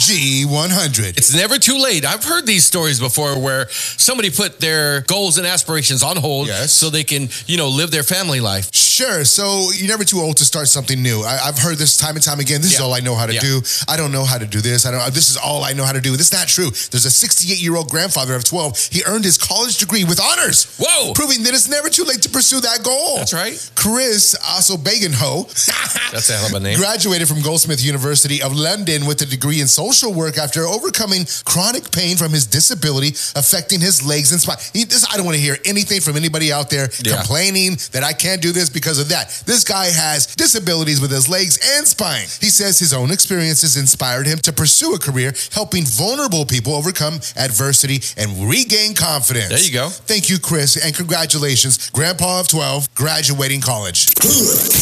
G100. It's never too late. I've heard these stories before where somebody put their goals and aspirations on hold so they can, live their family life. Sure. So you're never too old to start something new. I've heard this time and time again. This is all I know how to do. I don't know how to do this. This is all I know how to do. This is not true. There's a 68-year-old grandfather of 12. He earned his college degree with honors. Whoa. Proving that it's never too late to pursue that goal. That's right. Chris Assobagenho. That's a hell of a name. Graduated from Goldsmith University of London with a degree in social work after overcoming chronic pain from his disability affecting his legs and spine. I don't want to hear anything from anybody out there complaining that I can't do this because of that. This guy has disabilities with his legs and spine. He says his own experiences inspired him to pursue a career helping vulnerable people overcome adversity and regain confidence. There you go. Thank you, Chris, and congratulations, Grandpa of 12, graduating college.